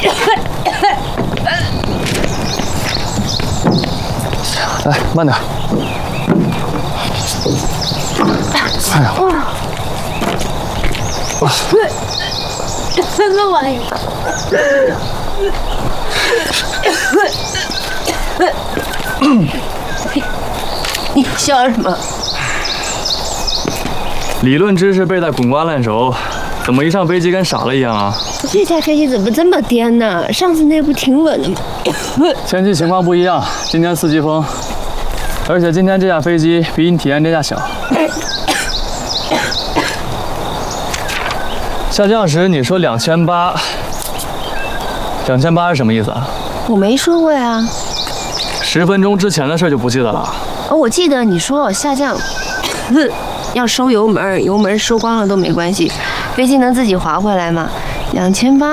来，慢点。哎呀！ 什么玩意？你笑什么？ 理论知识背得滚瓜烂熟，怎么一上飞机跟傻了一样啊？ 这架飞机怎么这么颠呢？上次那不挺稳的吗？ 前期情况不一样，今天四级风，而且今天这架飞机比你体验这架小。下降时你说2800，2800是什么意思啊？ 我没说过呀。 10分钟之前的事就不记得了。 哦，我记得你说下降，要收油门，油门收光了都没关系，飞机能自己滑回来吗？2800。